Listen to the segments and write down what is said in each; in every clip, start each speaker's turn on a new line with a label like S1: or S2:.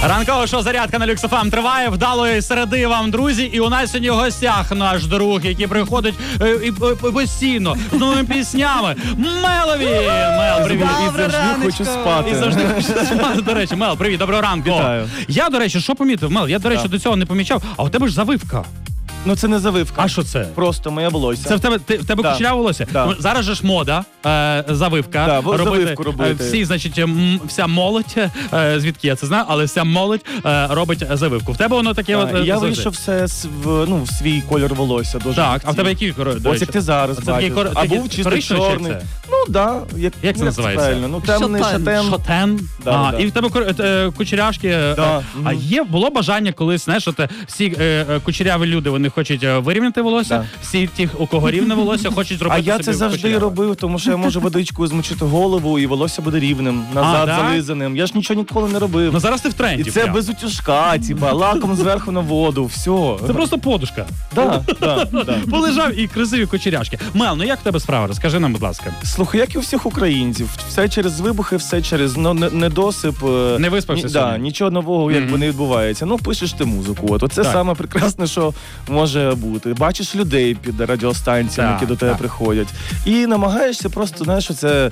S1: Ранкове шоу «Зарядка» на Люкс ФМ триває. Вдалої середи вам, друзі. І у нас сьогодні в гостях наш друг, який приходить постійно з новими піснями. Меловін! Мел, привіт.
S2: І завжди хочу спати.
S1: І завжди хочу спати, до речі. Мел, привіт, доброго ранку.
S2: Вітаю.
S1: Я, до речі, що помітив? Мел, я, до речі, до цього не помічав. А у тебе ж завивка.
S2: Ну це не завивка.
S1: А що це?
S2: Просто моє волосся.
S1: Це в тебе
S2: Да.
S1: кучеряве волосся?
S2: Да.
S1: Ну, зараз же ж мода, завивка.
S2: Да, завивку робити.
S1: Всі, значить, вся молодь, звідки я це знаю, але вся молодь робить завивку. В тебе воно таке
S2: Я
S1: завжди.
S2: вийшов все в свій колір волосся. Дуже
S1: Так, а в тебе який колір?
S2: Ось як ти зараз бачиш. А був чисто чорний. Ну, так.
S1: Як це називається?
S2: Правильно? Ну, темний шатен.
S1: Шатен.
S2: Да.
S1: І в тебе кучеряшки.
S2: Да.
S1: А було бажання колись, знаєш, от всі кучеряві люди, вони хочуть вирівняти волосся,
S2: Да.
S1: всі ті, у кого рівне волосся, хочуть зробити
S2: А я
S1: собі
S2: це завжди
S1: кучеряве.
S2: робив, тому що я можу водичкою змочити голову, і волосся буде рівним, назад
S1: да?
S2: зализаним. Я ж нічого ніколи не робив.
S1: Ну зараз ти в тренді.
S2: І це
S1: прям.
S2: без утюжка, лаком зверху на воду, все.
S1: Це просто подушка.
S2: Да.
S1: Полежав і красиві кучеряшки. Мел, ну як в тебе справа? Розкажи нам, будь ласка.
S2: Слухай, як і у всіх українців, все через вибухи, все через недосип.
S1: Не виспався сьогодні?
S2: Нічого нового якби не відбувається. Ну, пишеш ти музику. Оце саме прекрасне, що може бути. Бачиш людей під радіостанціями, які до тебе приходять. І намагаєшся просто, знаєш, оце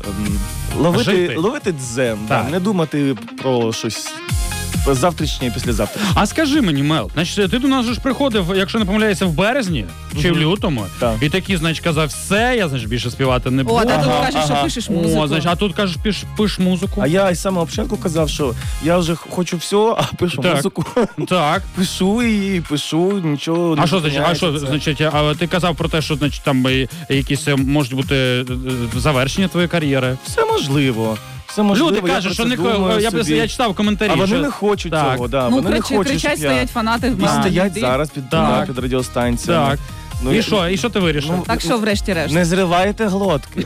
S2: ловити дзен, не думати про щось завтрашнє і післязавтра.
S1: А скажи мені, Мел, значить, ти до нас ж приходив, якщо не помиляюся, в березні чи в лютому, і такий, значить, казав, все, я, значить, більше співати не буду.
S3: О, а тут кажеш, що пишеш музику.
S1: О, значить, а тут кажеш, пиш музику.
S2: А я із самого початку казав, що я вже хочу все, а пишу музику.
S1: Так.
S2: Пишу і пишу, нічого не
S1: А що, значить, а ти казав про те, що, значить, там якісь можуть бути завершення твоєї кар'єри?
S2: Все можливо.
S1: Люди кажуть, що я читав коментарі.
S2: А вони не хочуть цього, да.
S3: Ну,
S2: вони не хочуть,
S3: кричать, стоять фанати.
S2: І стоять зараз під радіостанціями.
S1: Так. Ну, і що ти вирішив?
S3: Так що врешті-решт?
S2: Не зривайте глотки.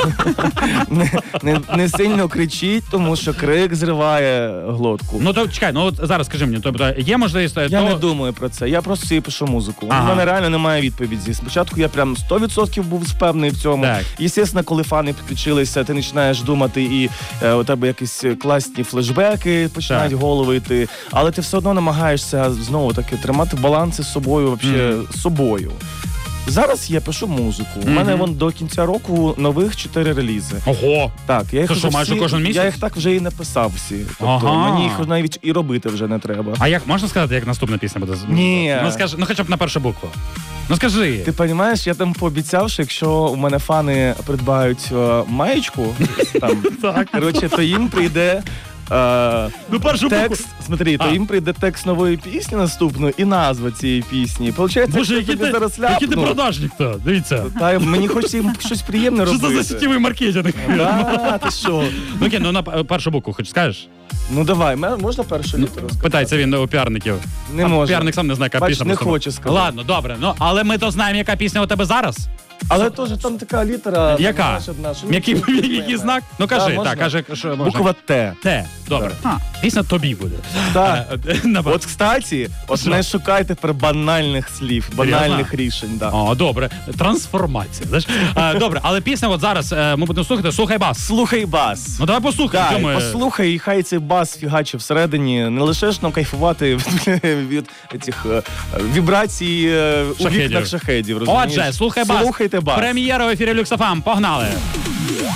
S2: Не сильно кричіть, тому що крик зриває глотку.
S1: Ну, то чекай, от зараз скажи мені, тобто є можливість...
S2: Я не думаю про це, я просто собі пишу музику. У мене реально немає відповіді. Спочатку я прям 100% був впевнений в цьому. І, звісно, коли фани підключилися, ти починаєш думати, і у тебе якісь класні флешбеки починають в голову йти. Але ти все одно намагаєшся, знову-таки, тримати баланс із собою, з собою. Зараз я пишу музику. У мене до кінця року нових 4 релізи.
S1: Ого!
S2: Так, я їх
S1: це що, майже кожен місяць?
S2: Я їх так вже і написав всі. Тобто мені їх навіть і робити вже не треба.
S1: А як можна сказати, як наступна пісня буде?
S2: Ні.
S1: Ну скажи, ну хоча б на першу букву. Ну скажи.
S2: Ти розумієш, я там пообіцяв, що якщо у мене фани придбають маєчку, коротше, то їм прийде текст, смотри, то їм прийде текст нової пісні наступної і назва цієї пісні. Получається,
S1: Боже, який ти продажник-то, дивіться.
S2: Та мені хочеться їм щось приємне робити.
S1: Що це за сетєвий маркетинг?
S2: Да, ти що?
S1: Ну окей, ну на першу букву хоч скажеш?
S2: Ну давай, можна першу літеру сказати?
S1: Питається він у піарників.
S2: Не можна.
S1: Піарник сам не знає, яка пісня.
S2: Не хоче сказати.
S1: Ладно, добре, ну але ми то знаємо, яка пісня у тебе зараз.
S2: Але теж там така літера.
S1: Яка? Який знак? Ну кажи, так, кажи, що можна.
S2: Буква Т.
S1: Т, добре. Пісня тобі буде.
S2: Так. От, кстати, не шукай тепер банальних слів, банальних рішень.
S1: О, добре. Трансформація. Добре, але пісня от зараз ми будемо слухати «Слухай бас».
S2: Слухай бас.
S1: Ну давай послухай.
S2: Послухай, і хай цей бас фігаче всередині. Не лише ж нам кайфувати від цих вібрацій у вікнах шахедів.
S1: Отже, «Слухай бас».
S2: Слухайте бас.
S1: Прем'єра в ефірі Люкс ФМ. Погнали.